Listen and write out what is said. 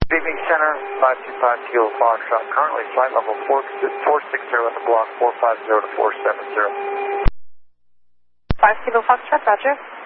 Good evening, Center, 525 Kilo Foxtrot. Currently flight level 460 at the block, 450 to 470. 5 Kilo Foxtrot, roger.